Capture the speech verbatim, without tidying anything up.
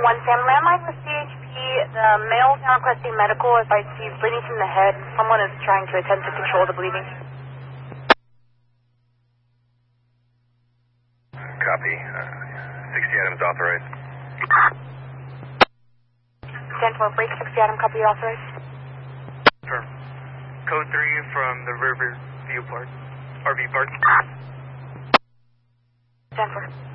one Sam, landline with C H P. The male is now requesting medical advice. He's bleeding from the head. Someone is trying to attempt to control the bleeding. Copy. Uh, sixty items authorized. Stand for break, sixty item copy authorized. Confirm. Code three from the Riverview Park. R V Park. Stand for.